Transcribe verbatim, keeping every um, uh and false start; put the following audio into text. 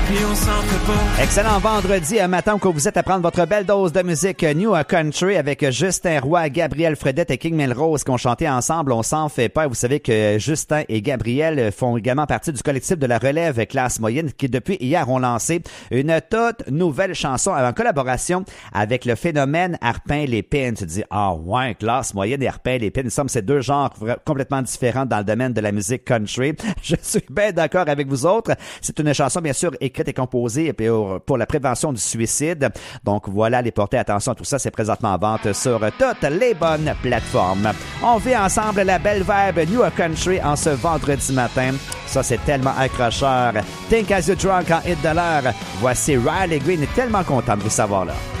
puis on s'en fait pas. Excellent vendredi matin que vous êtes à prendre votre belle dose de musique New Country avec Justin Roy, Gabriel Fredette et King Melrose qui ont chanté ensemble. On s'en fait pas. Vous savez que Justin et Gabriel font également partie du collectif de la relève classe moyenne qui depuis hier ont lancé une toute nouvelle chanson en collaboration avec le phénomène Arpin-Lépine. Tu te dis, ah ouais, classe moyenne et Arpin-Lépine, nous sommes ces deux genres complètement différents dans le domaine de la musique country. Je suis bien d'accord avec vous autres. C'est une chanson bien sûr écrite et composée pour, pour la prévention du suicide. Donc voilà, les porter attention à tout ça. C'est présentement en vente sur toutes les bonnes plateformes. On vit ensemble la belle vibe New Country en ce vendredi matin. Ça, c'est tellement accrocheur. Think as you drunk en hit de l'heure. Voici Riley Green. Tellement content de vous savoir là.